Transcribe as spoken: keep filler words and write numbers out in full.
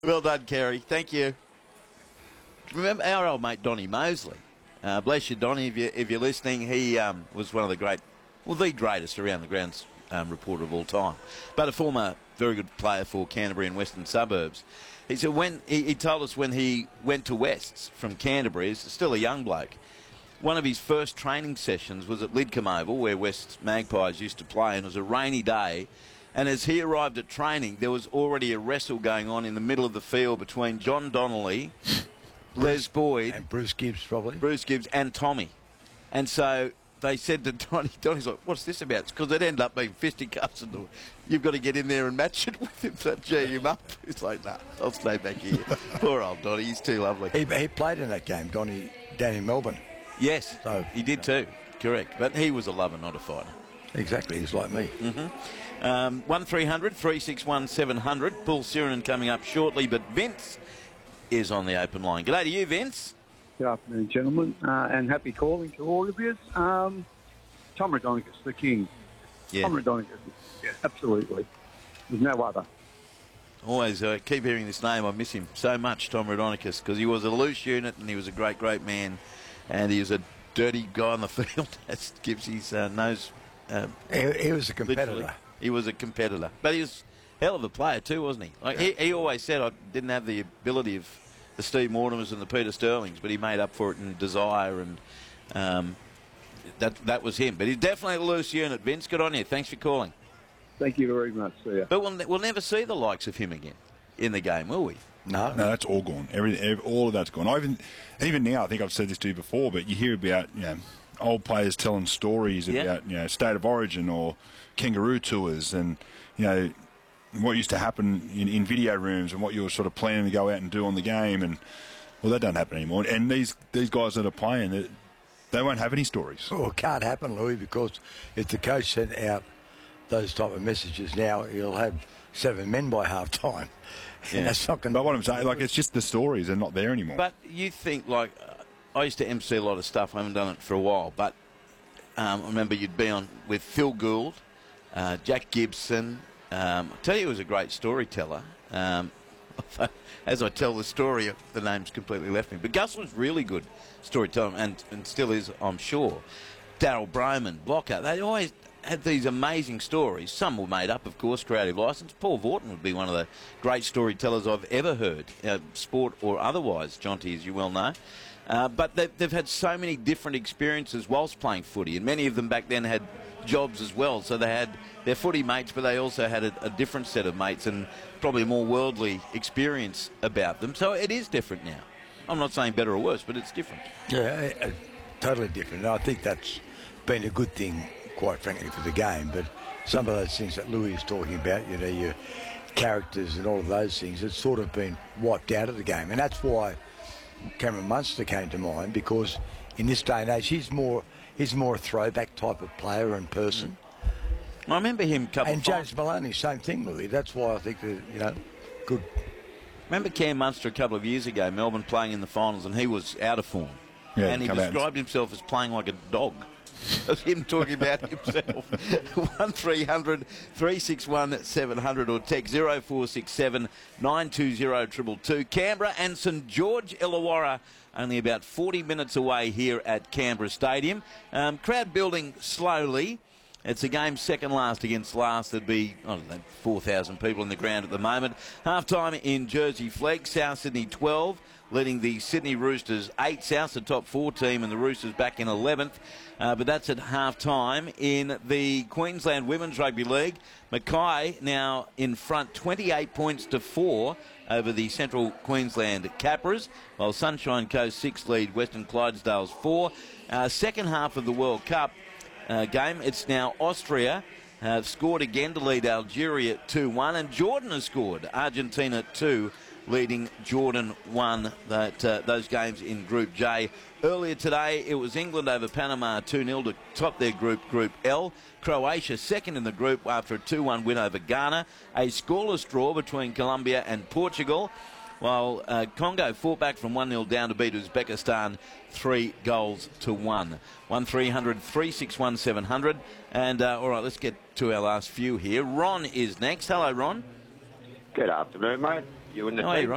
Well done, Kerry. Thank you. Remember our old mate Donny Mosley. Uh, bless you, Donny, if, you, if you're listening. He um, was one of the great, well, the greatest around the grounds um, reporter of all time, but a former very good player for Canterbury and Western Suburbs. He said when he, he told us when he went to Wests from Canterbury, he's still a young bloke, one of his first training sessions was at Lidcombe Oval, where Wests Magpies used to play, and it was a rainy day. And as he arrived at training, there was already a wrestle going on in the middle of the field between John Donnelly, Les Boyd, and Bruce Gibbs, probably. Bruce Gibbs and Tommy. And so they said to Donny, Donny's like, what's this about? Because it ended up being fisticuffs, and you've got to get in there and match it with him to G him up. He's like, nah, I'll stay back here. Poor old Donny, he's too lovely. He, he played in that game, Donny, down in Melbourne. Yes, so, he did too, correct. But he was a lover, not a fighter. Exactly, he's like me. Mm-hmm. Um, one three hundred, three six one, seven hundred. Paul Sirenen coming up shortly, but Vince is on the open line. G'day to you, Vince. Good afternoon, gentlemen, uh, and happy calling to all of you. Um, Tom Raudonikis, the king. Yeah. Tom Raudonikis, yeah, absolutely. There's no other. Always uh, keep hearing this name. I miss him so much, Tom Raudonikis, because he was a loose unit and he was a great, great man, and he was a dirty guy on the field, as Gibbs his uh, nose. Uh, he, he was a competitor. Literally. He was a competitor. But he was a hell of a player too, wasn't he? Like yeah. he, he always said I didn't have the ability of the Steve Mortimers and the Peter Sterlings, but he made up for it in desire, and um, that that was him. But he's definitely a loose unit, Vince. Good on you. Thanks for calling. Thank you very much. See ya. But we'll, we'll never see the likes of him again in the game, will we? No, no, that's all gone. Every, every, all of that's gone. I even, even now, I think I've said this to you before, but you hear about, you know, old players telling stories yeah. about, you know, State of Origin or kangaroo tours, and, you know, what used to happen in, in video rooms and what you were sort of planning to go out and do on the game, and, well, that don't happen anymore. And these these guys that are playing, they, they won't have any stories. Well, it can't happen, Louis, because if the coach sent out those type of messages now, he'll have seven men by half time. Yeah. And that's not going. But what I'm saying, like, it's just the stories are not there anymore. But you think, like, uh, I used to M C a lot of stuff. I haven't done it for a while, but um, I remember you'd be on with Phil Gould, uh, Jack Gibson. Um, I tell you, he was a great storyteller. Um, as I tell the story, the name's completely left me. But Gus was really good storyteller, and, and still is, I'm sure. Daryl Broman, Blocker, they always had these amazing stories. Some were made up, of course, creative license. Paul Vorton would be one of the great storytellers I've ever heard, uh, sport or otherwise, Jonty, as you well know. Uh, but they've, they've had so many different experiences whilst playing footy, and many of them back then had jobs as well. So they had their footy mates, but they also had a, a different set of mates and probably a more worldly experience about them. So it is different now. I'm not saying better or worse, but it's different. Yeah, uh, totally different. And I think that's been a good thing, quite frankly, for the game. But some of those things that Louis is talking about, you know, your characters and all of those things, it's sort of been wiped out of the game. And that's why Cameron Munster came to mind, because in this day and age, he's more he's more a throwback type of player and person. I remember him a couple And of James times. Maloney, same thing, Louis. That's why I think that, you know, good. Remember Cam Munster a couple of years ago, Melbourne playing in the finals, and he was out of form. Yeah, and he come out. described himself as playing like a dog. That's him talking about himself. one three hundred, three six one, seven hundred or text zero four six seven, nine two zero, two two two. Canberra and St George Illawarra only about forty minutes away here at Canberra Stadium. Um, crowd building slowly. It's a game second last against last. There'd be, I don't know, four thousand people in the ground at the moment. Half-time in Jersey Flegg, South Sydney twelve, leading the Sydney Roosters eight. South's the top four team, and the Roosters back in eleventh. Uh, but that's at half-time. In the Queensland Women's Rugby League, Mackay now in front twenty-eight points to four over the Central Queensland Capras, while Sunshine Coast six lead Western Clydesdales four. Uh, second half of the World Cup Uh, game. It's now Austria have scored again to lead Algeria two one, and Jordan has scored. Argentina two, leading Jordan one. That uh, those games in Group J. Earlier today, it was England over Panama two nil to top their group, Group L. Croatia second in the group after a two one win over Ghana. A scoreless draw between Colombia and Portugal, while uh, Congo fought back from one nil down to beat Uzbekistan three goals to one. one three hundred, three six one, seven hundred. And, uh, all right, let's get to our last few here. Ron is next. Hello, Ron. Good afternoon, mate. You and the How are you, team. Ron?